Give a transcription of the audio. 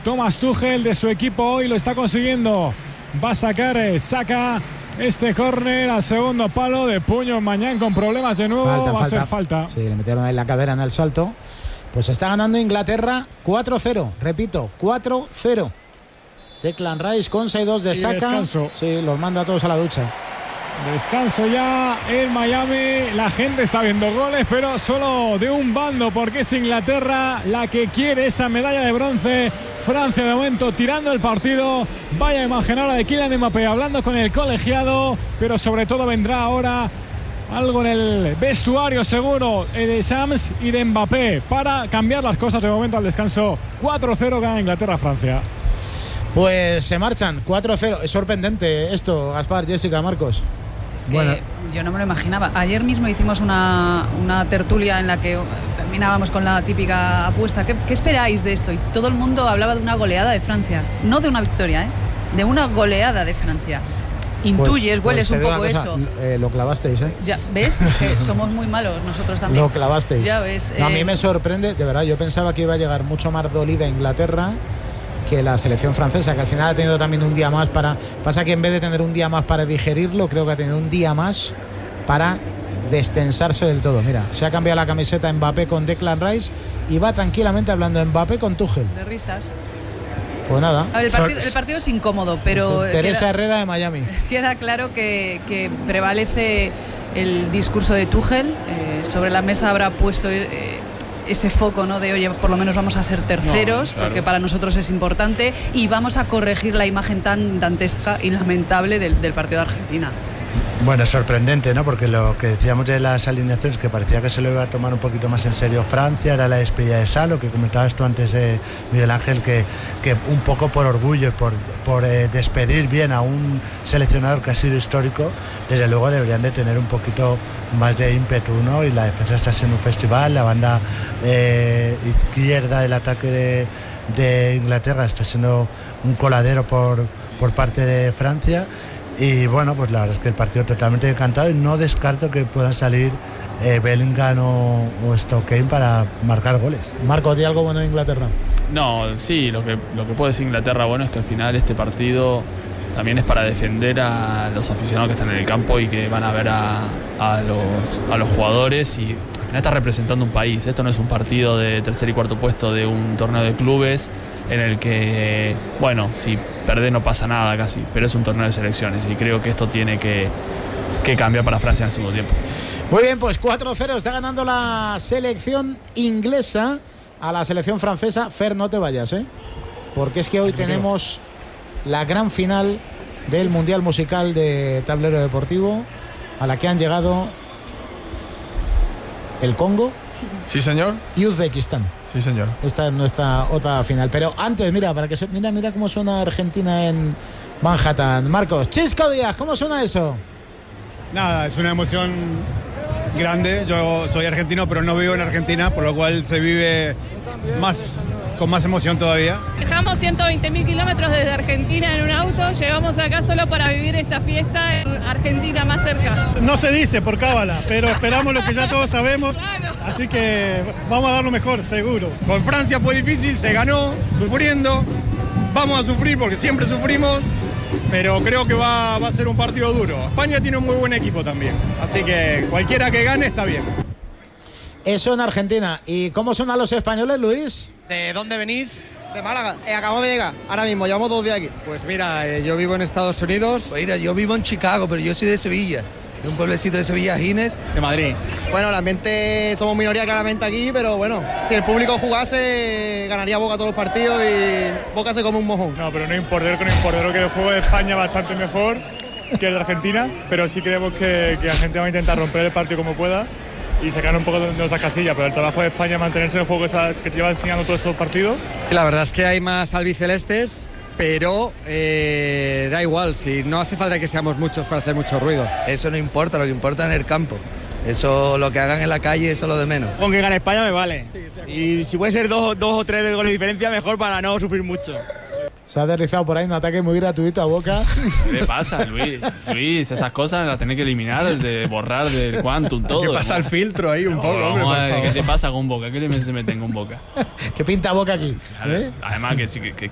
Thomas Tuchel de su equipo hoy lo está consiguiendo. Va a sacar, saca este córner al segundo palo de puño. Mañana con problemas de nuevo. Va a ser falta. Sí, le metieron en la cadera en el salto. Pues está ganando Inglaterra 4-0. Repito, 4-0. Declan Rice con 6-2 de Saka. Descanso. Sí, los manda a todos a la ducha. Descanso ya en Miami. La gente está viendo goles, pero solo de un bando, porque es Inglaterra la que quiere esa medalla de bronce. Francia de momento tirando el partido. Vaya imagen ahora de Kylian Mbappé hablando con el colegiado, pero sobre todo vendrá ahora algo en el vestuario seguro de Shams y de Mbappé para cambiar las cosas de momento al descanso. 4-0 gana Inglaterra-Francia. Pues se marchan 4-0. Es sorprendente esto, Gaspar, Jessica, Marcos. Es que yo no me lo imaginaba. Ayer mismo hicimos una tertulia en la que terminábamos con la típica apuesta. ¿Qué esperáis de esto? Y todo el mundo hablaba de una goleada de Francia. No de una victoria, de una goleada de Francia. Intuyes, hueles un poco eso. Lo clavasteis, ¿eh? Ya, ¿ves? Que somos muy malos nosotros también. Lo clavasteis. Ya ves. No, a mí me sorprende, de verdad, yo pensaba que iba a llegar mucho más dolida Inglaterra que la selección francesa, que al final ha tenido también un día más para... Pasa que en vez de tener un día más para digerirlo, creo que ha tenido un día más para destensarse del todo. Mira, se ha cambiado la camiseta Mbappé con Declan Rice y va tranquilamente hablando Mbappé con Tuchel. De risas. Pues nada. A ver, el partido es incómodo, pero... Teresa Herrera de Miami. Queda claro que prevalece el discurso de Tuchel. Sobre la mesa habrá puesto ese foco, ¿no? De oye, por lo menos vamos a ser terceros, claro, porque para nosotros es importante, y vamos a corregir la imagen tan dantesca y lamentable del partido de Argentina. Bueno, es sorprendente, ¿no? Porque lo que decíamos de las alineaciones, que parecía que se lo iba a tomar un poquito más en serio Francia, era la despedida de Salo, que comentabas tú antes, Miguel Ángel, que un poco por orgullo y por despedir bien a un seleccionador que ha sido histórico, desde luego deberían de tener un poquito más de ímpetu, ¿no? Y la defensa está siendo un festival, la banda izquierda del ataque de Inglaterra está siendo un coladero por parte de Francia. Y bueno, pues la verdad es que el partido totalmente decantado, y no descarto que puedan salir Bellingham o Stockton para marcar goles. Marco, ¿di algo bueno de Inglaterra? No, sí, lo que puede decir Inglaterra bueno es que al final este partido también es para defender a los aficionados que están en el campo y que van a ver a los jugadores, y al final está representando un país. Esto no es un partido de tercer y cuarto puesto de un torneo de clubes en el que, bueno, si perdés no pasa nada casi, pero es un torneo de selecciones y creo que esto tiene que cambiar para Francia en el segundo tiempo. Muy bien, pues 4-0 está ganando la selección inglesa a la selección francesa. Fer, no te vayas, porque es que hoy tenemos la gran final del Mundial Musical de Tablero Deportivo, a la que han llegado el Congo. Sí, señor. Y Uzbekistán. Sí, señor. Esta es nuestra otra final. Pero antes, mira, para que mira cómo suena Argentina en Manhattan. Marcos, Chisco Díaz, ¿cómo suena eso? Nada, es una emoción grande. Yo soy argentino, pero no vivo en Argentina, por lo cual se vive con más emoción todavía. Viajamos 120.000 kilómetros desde Argentina en un auto, llegamos acá solo para vivir esta fiesta en Argentina más cerca. No se dice por cábala, pero esperamos lo que ya todos sabemos, así que vamos a dar lo mejor, seguro. Con Francia fue difícil, se ganó, sufriendo, vamos a sufrir porque siempre sufrimos, pero creo que va a ser un partido duro. España tiene un muy buen equipo también, así que cualquiera que gane está bien. Eso en Argentina. ¿Y cómo son a los españoles, Luis? ¿De dónde venís? De Málaga. Acabamos de llegar. Ahora mismo, llevamos 2 días aquí. Pues mira, yo vivo en Estados Unidos. Pues mira, yo vivo en Chicago, pero yo soy de Sevilla. De un pueblecito de Sevilla, Gines. De Madrid. Bueno, la mente, somos minoría claramente aquí, pero bueno, si el público jugase, ganaría Boca todos los partidos y Boca se come un mojón. No, pero no importa que el juego de España es bastante mejor que el de Argentina, pero sí creemos que Argentina va a intentar romper el partido como pueda y sacar un poco de nuestras casillas, pero el trabajo de España es mantenerse en el juego que te lleva enseñando todos estos partidos. La verdad es que hay más albicelestes, pero da igual, si no hace falta que seamos muchos para hacer mucho ruido. Eso no importa, lo que importa es en el campo. Eso, lo que hagan en la calle, eso es lo de menos. Con que gane España me vale. Y si puede ser 2 o 3 de goles de diferencia, mejor para no sufrir mucho. Se ha aterrizado por ahí un ataque muy gratuito a Boca. ¿Qué le pasa, Luis? Luis, esas cosas las tenés que eliminar, de borrar del Quantum, todo. ¿Qué pasa el filtro ahí un poco, hombre, por favor? ¿Qué te pasa con Boca? ¿Qué se meten con Boca? ¿Qué pinta Boca aquí? Claro, además que